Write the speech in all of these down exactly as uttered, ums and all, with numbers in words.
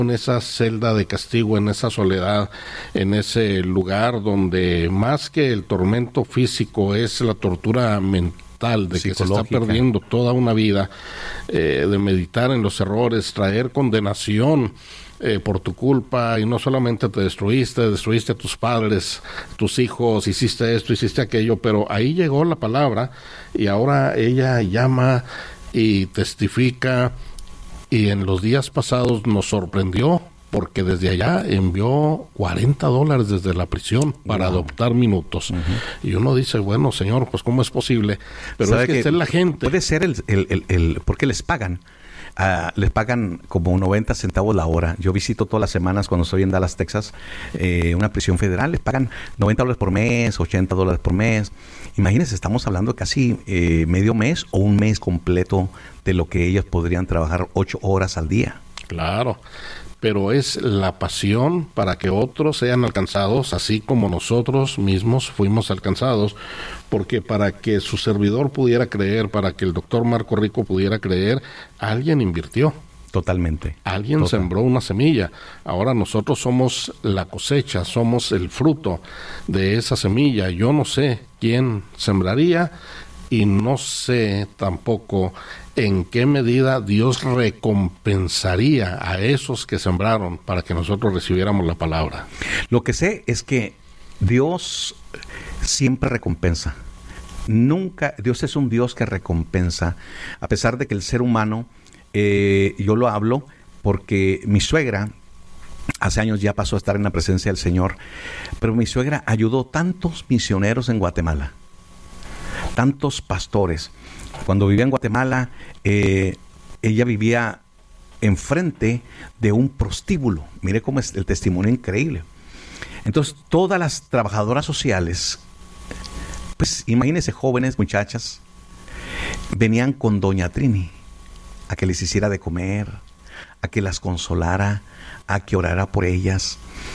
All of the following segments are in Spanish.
en esa celda de castigo, en esa soledad, en ese lugar donde más que el tormento físico es la tortura mental, de que se está perdiendo toda una vida, eh, de meditar en los errores, traer condenación eh, por tu culpa, y no solamente te destruiste, destruiste a tus padres, tus hijos, hiciste esto, hiciste aquello, pero ahí llegó la palabra y ahora ella llama y testifica. Y en los días pasados nos sorprendió porque desde allá envió cuarenta dólares desde la prisión para wow. adoptar minutos. Uh-huh. Y uno dice, bueno, señor, pues ¿cómo es posible? Pero es que, que esta es la gente. Puede ser el, el, el, el porque les pagan. Uh, les pagan como noventa centavos la hora. Yo visito todas las semanas cuando estoy en Dallas, Texas, eh, una prisión federal. Les pagan noventa dólares por mes, ochenta dólares por mes. Imagínense, estamos hablando de casi eh, medio mes o un mes completo de lo que ellos podrían trabajar ocho horas al día. Claro, pero es la pasión para que otros sean alcanzados, así como nosotros mismos fuimos alcanzados, porque para que su servidor pudiera creer, para que el doctor Marco Rico pudiera creer, alguien invirtió. Totalmente. Alguien Total. sembró una semilla. Ahora nosotros somos la cosecha, somos el fruto de esa semilla. Yo no sé quién sembraría y no sé tampoco en qué medida Dios recompensaría a esos que sembraron para que nosotros recibiéramos la palabra. Lo que sé es que Dios siempre recompensa. Nunca, Dios es un Dios que recompensa, a pesar de que el ser humano, eh, yo lo hablo porque mi suegra hace años ya pasó a estar en la presencia del Señor, pero mi suegra ayudó tantos misioneros en Guatemala, tantos pastores. Cuando vivía en Guatemala, eh, ella vivía enfrente de un prostíbulo. Mire cómo es el testimonio increíble. Entonces, todas las trabajadoras sociales, pues imagínense, jóvenes, muchachas, venían con doña Trini a que les hiciera de comer, a que las consolara, a que orara por ellas.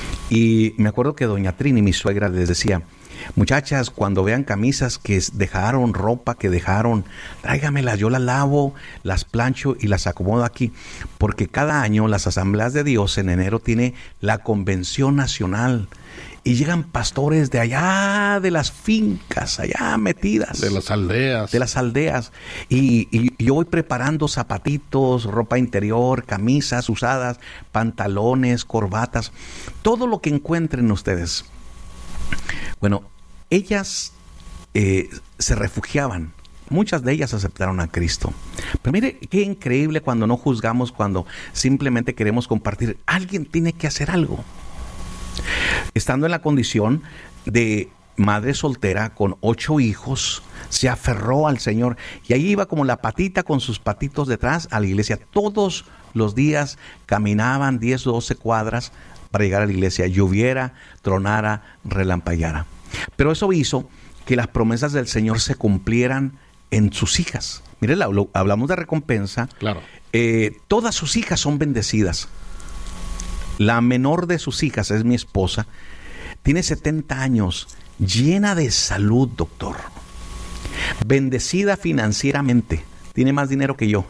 Y me acuerdo que doña Trini, mi suegra, les decía: muchachas, cuando vean camisas que dejaron, ropa que dejaron, tráigamelas, yo las lavo, las plancho y las acomodo aquí, porque cada año las Asambleas de Dios en enero tiene la Convención Nacional y llegan pastores de allá, de las fincas, allá metidas. De las aldeas. De las aldeas. Y, y, y yo voy preparando zapatitos, ropa interior, camisas usadas, pantalones, corbatas, todo lo que encuentren ustedes. Bueno, ellas eh, se refugiaban. Muchas de ellas aceptaron a Cristo. Pero mire qué increíble cuando no juzgamos, cuando simplemente queremos compartir. Alguien tiene que hacer algo. Estando en la condición de madre soltera con ocho hijos, se aferró al Señor. Y ahí iba como la patita con sus patitos detrás a la iglesia. Todos los días caminaban diez o doce cuadras para llegar a la iglesia, lloviera, tronara, relampagueara. Pero eso hizo que las promesas del Señor se cumplieran en sus hijas. Mire, hablamos de recompensa. Claro. Eh, todas sus hijas son bendecidas. La menor de sus hijas es mi esposa. Tiene setenta años, llena de salud, doctor. Bendecida financieramente. Tiene más dinero que yo.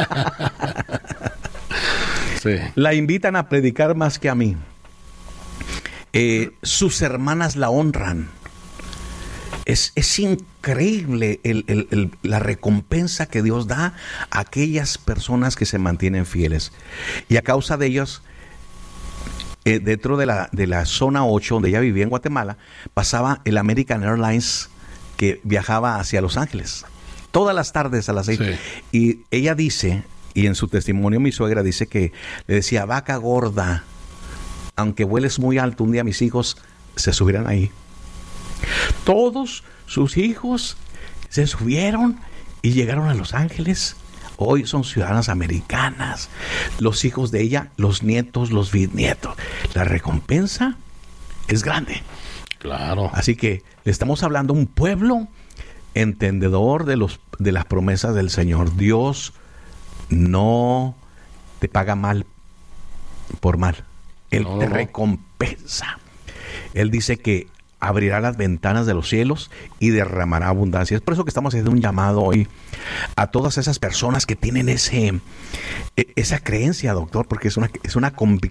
Sí. La invitan a predicar más que a mí. Eh, sus hermanas la honran. Es, es increíble el, el, el, la recompensa que Dios da a aquellas personas que se mantienen fieles. Y a causa de ellos, eh, dentro de la, de la zona ocho, donde ella vivía en Guatemala, pasaba el American Airlines que viajaba hacia Los Ángeles. Todas las tardes a las seis. Sí. Y ella dice, y en su testimonio mi suegra dice que le decía: vaca gorda, aunque vueles muy alto, un día mis hijos se subirán ahí. Todos sus hijos se subieron y llegaron a Los Ángeles. Hoy son ciudadanas americanas. Los hijos de ella, los nietos, los bisnietos. La recompensa es grande. Claro. Así que le estamos hablando a un pueblo entendedor de los de las promesas del Señor. Dios no te paga mal por mal. Él no, te no. recompensa. Él dice que abrirá las ventanas de los cielos y derramará abundancia. Es por eso que estamos haciendo un llamado hoy a todas esas personas que tienen ese esa creencia, doctor, porque es una, es una